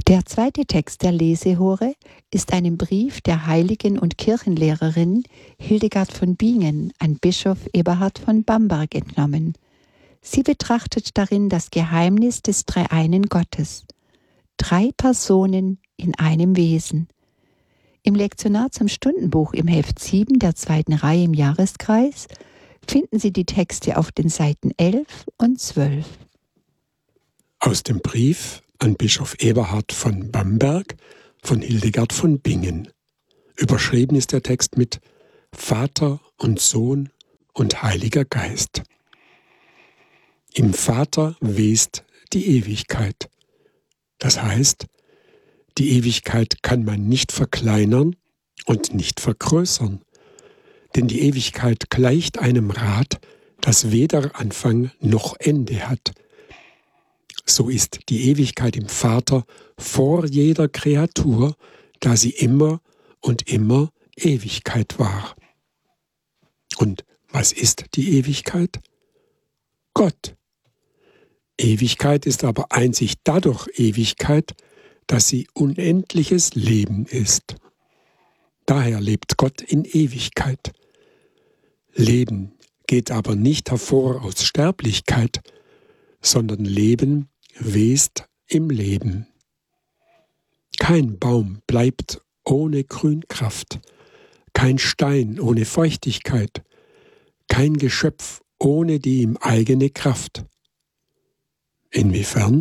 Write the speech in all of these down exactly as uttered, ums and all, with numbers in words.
Der zweite Text der Lesehore ist einem Brief der Heiligen- und Kirchenlehrerin Hildegard von Bingen an Bischof Eberhard von Bamberg entnommen. Sie betrachtet darin das Geheimnis des Dreieinen Gottes. Drei Personen in einem Wesen. Im Lektionar zum Stundenbuch im Heft sieben der zweiten Reihe im Jahreskreis finden Sie die Texte auf den Seiten elf und zwölf. Aus dem Brief an Bischof Eberhard von Bamberg von Hildegard von Bingen. Überschrieben ist der Text mit Vater und Sohn und Heiliger Geist. Im Vater west die Ewigkeit. Das heißt, die Ewigkeit kann man nicht verkleinern und nicht vergrößern, denn die Ewigkeit gleicht einem Rad, das weder Anfang noch Ende hat. So ist die Ewigkeit im Vater vor jeder Kreatur, da sie immer und immer Ewigkeit war. Und was ist die Ewigkeit? Gott. Ewigkeit ist aber einzig dadurch Ewigkeit, dass sie unendliches Leben ist. Daher lebt Gott in Ewigkeit. Leben geht aber nicht hervor aus Sterblichkeit, sondern Leben west im Leben. Kein Baum bleibt ohne Grünkraft, kein Stein ohne Feuchtigkeit, kein Geschöpf ohne die ihm eigene Kraft. Inwiefern?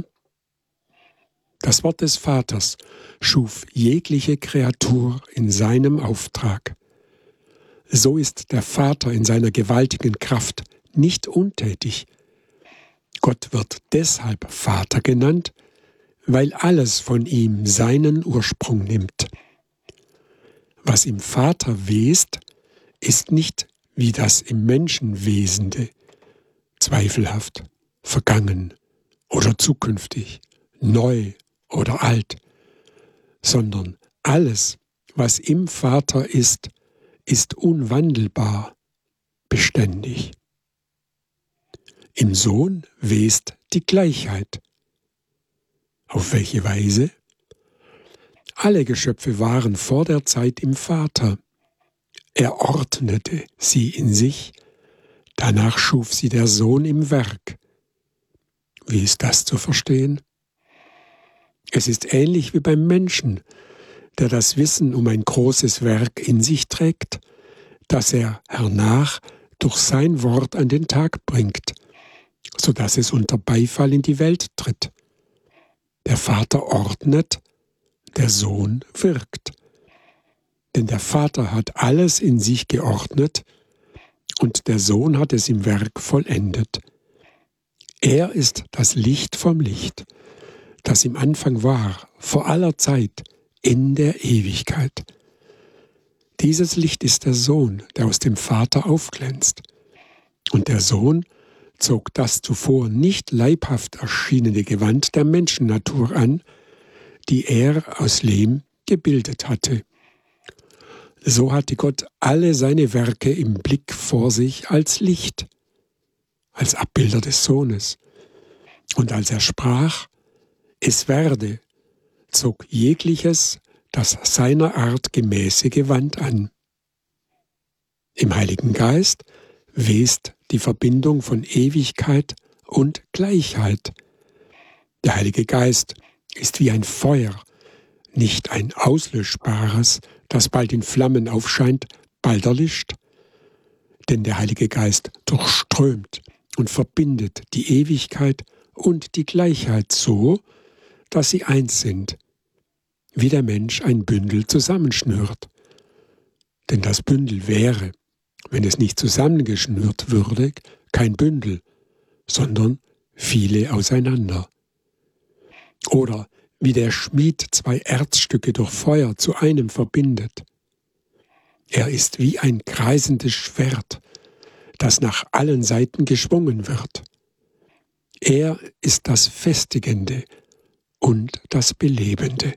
Das Wort des Vaters schuf jegliche Kreatur in seinem Auftrag. So ist der Vater in seiner gewaltigen Kraft nicht untätig. Gott wird deshalb Vater genannt, weil alles von ihm seinen Ursprung nimmt. Was im Vater west, ist nicht wie das im Menschen Wesende, zweifelhaft, vergangen oder zukünftig, neu oder alt, sondern alles, was im Vater ist, ist unwandelbar, beständig. Im Sohn west die Gleichheit. Auf welche Weise? Alle Geschöpfe waren vor der Zeit im Vater. Er ordnete sie in sich, danach schuf sie der Sohn im Werk. Wie ist das zu verstehen? Es ist ähnlich wie beim Menschen, der das Wissen um ein großes Werk in sich trägt, das er hernach durch sein Wort an den Tag bringt, sodass es unter Beifall in die Welt tritt. Der Vater ordnet, der Sohn wirkt. Denn der Vater hat alles in sich geordnet und der Sohn hat es im Werk vollendet. Er ist das Licht vom Licht, das im Anfang war, vor aller Zeit, in der Ewigkeit. Dieses Licht ist der Sohn, der aus dem Vater aufglänzt. Und der Sohn zog das zuvor nicht leibhaft erschienene Gewand der Menschennatur an, die er aus Lehm gebildet hatte. So hatte Gott alle seine Werke im Blick vor sich als Licht, als Abbilder des Sohnes. Und als er sprach, es werde, zog jegliches das seiner Art gemäße Gewand an. Im Heiligen Geist west die Verbindung von Ewigkeit und Gleichheit. Der Heilige Geist ist wie ein Feuer, nicht ein auslöschbares, das bald in Flammen aufscheint, bald erlischt. Denn der Heilige Geist durchströmt und verbindet die Ewigkeit und die Gleichheit so, dass sie eins sind, wie der Mensch ein Bündel zusammenschnürt. Denn das Bündel wäre, wenn es nicht zusammengeschnürt würde, kein Bündel, sondern viele auseinander. Oder wie der Schmied zwei Erzstücke durch Feuer zu einem verbindet. Er ist wie ein kreisendes Schwert, das nach allen Seiten geschwungen wird. Er ist das Festigende und das Belebende.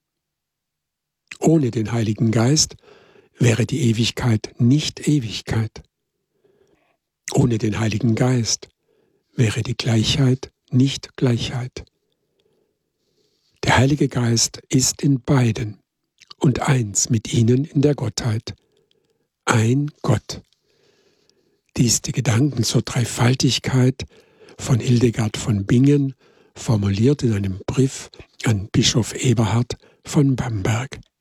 Ohne den Heiligen Geist wäre die Ewigkeit nicht Ewigkeit. Ohne den Heiligen Geist wäre die Gleichheit nicht Gleichheit. Der Heilige Geist ist in beiden und eins mit ihnen in der Gottheit. Ein Gott. Dies die Gedanken zur Dreifaltigkeit von Hildegard von Bingen, formuliert in einem Brief an Bischof Eberhard von Bamberg.